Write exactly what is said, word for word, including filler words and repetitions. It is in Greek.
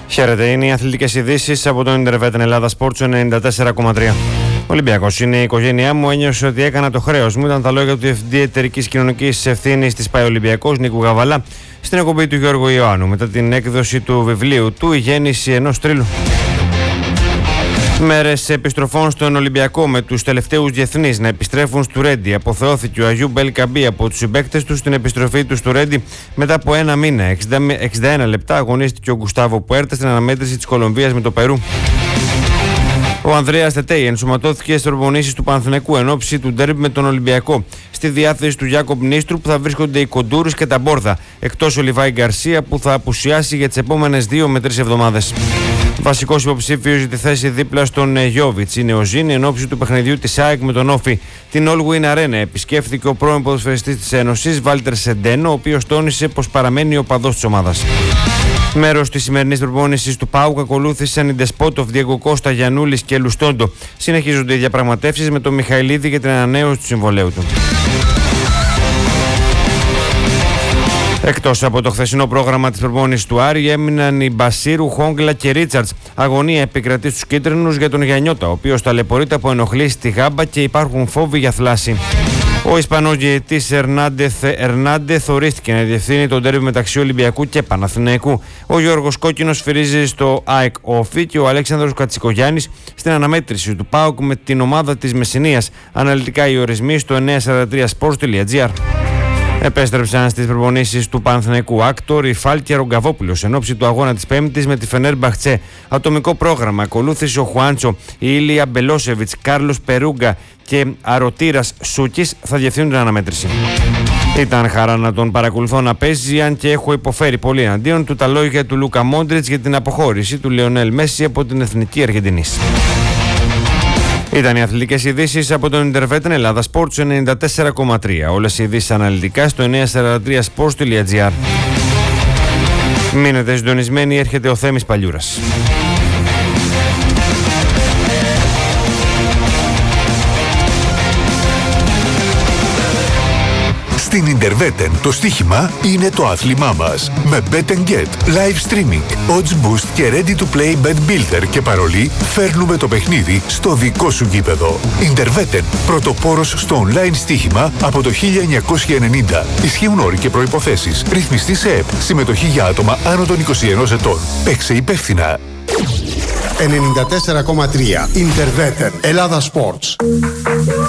Χαίρετε, είναι οι αθλητικές ειδήσεις από το Ιντερβέτεν Ελλάδα Sports ενενήντα τέσσερα κόμμα τρία. Ολυμπιακός είναι η οικογένειά μου, ένιωσε ότι έκανα το χρέος μου. Ήταν τα λόγια του Διευθυντή Εταιρικής Κοινωνικής Ευθύνης της ΠΑΕ Ολυμπιακός, Νίκου Γαβαλά, στην εκπομπή του Γιώργου Ιωάννου μετά την έκδοση του βιβλίου του «Η γέννηση ενός τρίλου». Μέρες επιστροφών στον Ολυμπιακό, με τους τελευταίους διεθνείς να επιστρέφουν στο Ρέντι. Αποθεώθηκε ο Αγιούμπ Ελ Καμπή από τους συμπαίκτες του στην επιστροφή του στο Ρέντι μετά από ένα μήνα. εξήντα ένα λεπτά αγωνίστηκε ο Γκουστάβο Πουέρτα στην αναμέτρηση της Κολομβίας με το Περού. Ο Ανδρέας Τετέι ενσωματώθηκε στις προπονήσεις του Παναθηναϊκού εν ώψη του ντέρμπι με τον Ολυμπιακό. Στη διάθεση του Γιάκοπ Νίστρου που θα βρίσκονται οι Κοντούρης και τα Μπόρδα, εκτός ο Λιβάη Γκαρσία που θα απουσιάσει για τις επόμενες δύο με τρεις εβδομάδες. Βασικός υποψήφιος για τη θέση δίπλα στον Γιώβιτς είναι ο Ζήνη εν ώψη του παιχνιδιού της ΑΕΚ με τον Όφη. Την All Win Arena επισκέφθηκε ο πρώην ποδοσφαιριστής της Ένωσης, Βάλτερ Σεντένο, ο οποίος τόνισε πως παραμένει ο παδός της ομάδας. Μέρος της σημερινής προπόνησης του ΠΑΟΚ ακολούθησαν οι Ντεσπότοφ, Διέγκο Κώστα, Γιαννούλης και Λουστόντο. Συνεχίζονται οι διαπραγματεύσεις με τον Μιχαηλίδη για την ανανέωση του συμβολέου του. Εκτός από το χθεσινό πρόγραμμα της προπόνησης του Άρη, έμειναν οι Μπασίρου, Χόγκλα και Ρίτσαρτς. Αγωνία επικρατεί στους κίτρινους για τον Γιαννιώτα, ο οποίος ταλαιπωρείται από ενοχλήσεις στη γάμπα και υπάρχουν φόβοι για θλάση. Ο Ισπανός διαιτητής Ερνάντεθ ορίστηκε να διευθύνει τον ντέρμπι μεταξύ Ολυμπιακού και Παναθηναϊκού. Ο Γιώργος Κόκκινος σφυρίζει στο ΑΕΚ Όφη και ο Αλέξανδρος Κατσικογιάννης στην αναμέτρηση του ΠΑΟΚ με την ομάδα της Μεσσηνίας. Αναλυτικά οι ορισμοί στο εννιακόσια σαράντα τρία σπορτς τελεία τζι άρ. Επέστρεψαν στις προπονήσεις του Παναθηναϊκού Άκτορ, Ριφάλ και Ρογκαβόπουλος εν ώψη του αγώνα της Πέμπτης με τη Φενέρμπαχτσε. Ατομικό πρόγραμμα ακολούθησε ο Χουάντσο, η Ήλια Μπελόσεβιτς, Κάρλος Περούγκα και Αρωτήρας Σούκης θα διευθύνουν την αναμέτρηση. Ήταν χαρά να τον παρακολουθώ να παίζει, αν και έχω υποφέρει πολύ εναντίον του τα λόγια του Λούκα Μόντριτς για την αποχώρηση του Λεωνέλ Μέση από την Εθνική Αργεντινής. Ήταν οι αθλητικές ειδήσεις από τον Ιντερβέτεν Ελλάδα Sports ενενήντα τέσσερα κόμμα τρία. Όλες οι ειδήσεις αναλυτικά στο εννιακόσια σαράντα τρία σπορτς τελεία τζι άρ. Μείνετε συντονισμένοι, έρχεται ο Θέμης Παλιούρας. Στην Ιντερβέτεν το στοίχημα είναι το άθλημά μας. Με Bet and Get, live streaming, odds boost και ready to play bet builder και παρολί, φέρνουμε το παιχνίδι στο δικό σου γήπεδο. Ιντερβέτεν, πρωτοπόρος στο online στοίχημα από το χίλια εννιακόσια ενενήντα. Ισχύουν όροι και προϋποθέσεις. Ρυθμιστή σε ΕΠ. Συμμετοχή για άτομα άνω των είκοσι ενός ετών. Παίξε υπεύθυνα. ενενήντα τέσσερα κόμμα τρία Ιντερβέτεν Ελλάδα Sports.